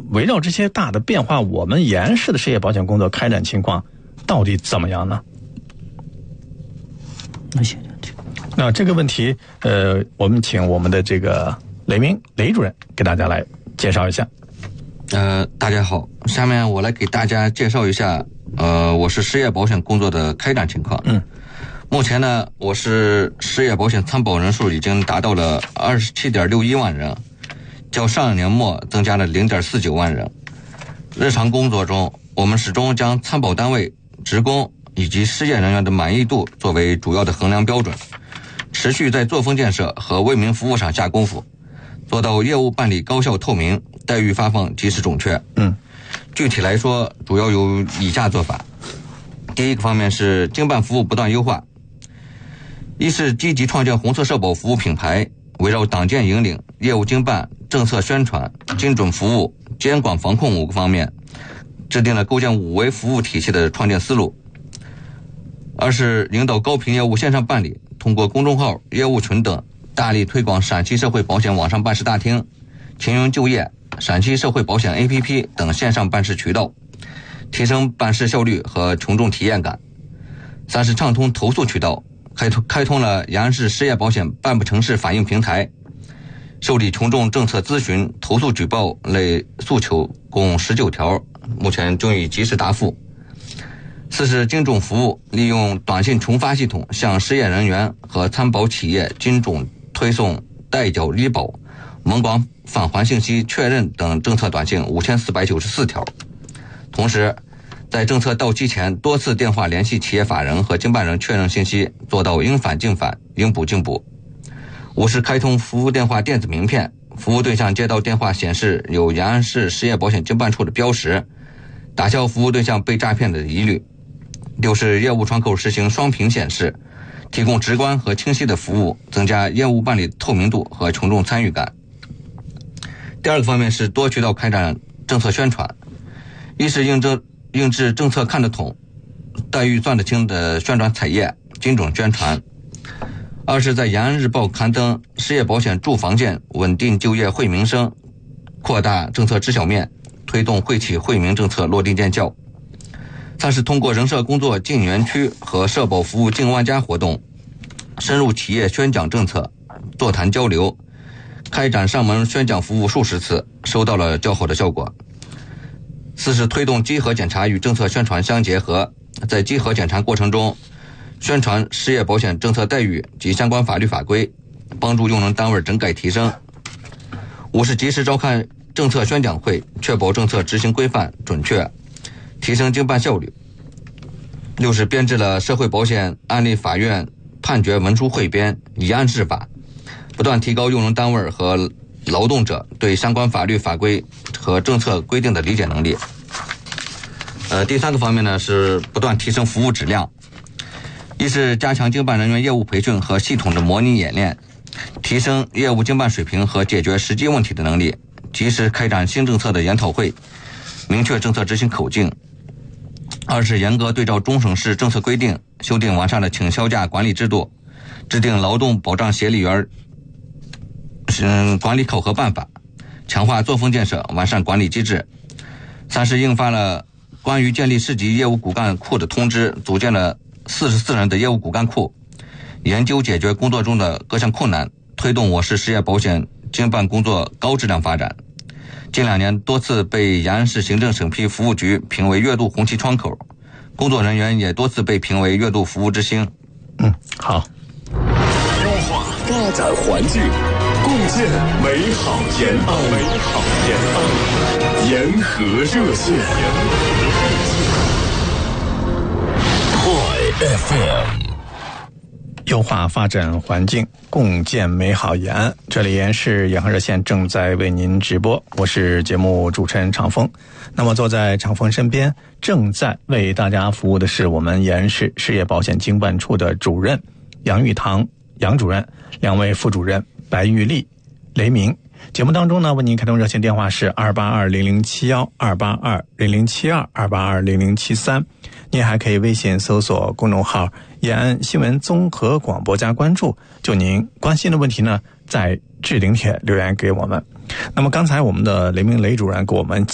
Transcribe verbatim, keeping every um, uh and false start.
围绕这些大的变化，我们延安市的失业保险工作开展情况到底怎么样呢？ 那行， 那这个问题，呃，我们请我们的这个雷明雷主任给大家来介绍一下。 呃，大家好，下面我来给大家介绍一下，呃，我是失业保险工作的开展情况。 嗯， 目前呢，我是失业保险参保人数已经达到了二十七点六一万人，较上一年末增加了零点四九万人。日常工作中，我们始终将参保单位、职工以及失业人员的满意度作为主要的衡量标准，持续在作风建设和为民服务上下功夫，做到业务办理高效透明，待遇发放及时准确。 嗯， 具体来说，主要有以下做法。第一个方面是经办服务不断优化，一是积极创建红色社保服务品牌，围绕党建引领、业务经办、政策宣传、精准服务、监管防控五个方面，制定了构建五维服务体系的创建思路。二是引导高频业务线上办理，通过公众号、业务群等，大力推广陕西社会保险网上办事大厅、青云就业、陕西社会保险 A P P 等线上办事渠道，提升办事效率和群众体验感。三是畅通投诉渠道，开通开通了延安市失业保险办不成事反映平台，受理群众政策咨询、投诉举报类诉求共十九条，目前均已及时答复。四是精准服务，利用短信重发系统向失业人员和参保企业精准推送代缴低保、门广返还信息确认等政策短信五千四百九十四条。同时，在政策到期前多次电话联系企业法人和经办人确认信息，做到应返尽返，应补尽补。五是开通服务电话电子名片，服务对象接到电话显示有延安市失业保险经办处的标识，打消服务对象被诈骗的疑虑。六是业务窗口实行双屏显示，提供直观和清晰的服务，增加业务办理透明度和群众参与感。第二个方面是多渠道开展政策宣传，一是印证印制政策看得懂、待遇算得清的宣传彩页，精准宣传；二是在延安日报刊登失业保险住房建稳定就业惠民生，扩大政策知晓面，推动惠企惠民政策落地见效。三是通过人社工作进园区和社保服务进万家活动，深入企业宣讲政策，座谈交流，开展上门宣讲服务数十次，收到了较好的效果。四是推动稽核检查与政策宣传相结合，在稽核检查过程中，宣传失业保险政策待遇及相关法律法规，帮助用人单位整改提升。五是及时召开政策宣讲会，确保政策执行规范准确，提升经办效率。六是编制了社会保险案例法院判决文书汇编，以案释法，不断提高用人单位和劳动者对相关法律法规和政策规定的理解能力。呃，第三个方面呢是不断提升服务质量，一是加强经办人员业务培训和系统的模拟演练，提升业务经办水平和解决实际问题的能力，及时开展新政策的研讨会，明确政策执行口径。二是严格对照中省市政策规定，修订完善的请销假管理制度，制定劳动保障协理员嗯管理考核办法，强化作风建设，完善管理机制。三是印发了关于建立市级业务骨干库的通知，组建了四十四人的业务骨干库，研究解决工作中的各项困难，推动我市失业保险经办工作高质量发展。近两年多次被延安市行政审批服务局评为月度红旗窗口，工作人员也多次被评为月度服务之星。 嗯，好。 优化发展环境，共建美好延安。美好延安，延和热线。Toy F M。 优化发展环境，共建美好延安。这里延是延和热线正在为您直播，我是节目主持人长风。那么坐在长风身边，正在为大家服务的是我们延市失业保险经办处的主任杨玉堂杨主任，两位副主任白玉丽、雷明。节目当中呢，为您开通热线电话是二八二零零七一、二八二零零七二、二八二零零七三。您还可以微信搜索公众号延安新闻综合广播加关注，就您关心的问题呢，在置顶帖留言给我们。那么刚才我们的雷明雷主任给我们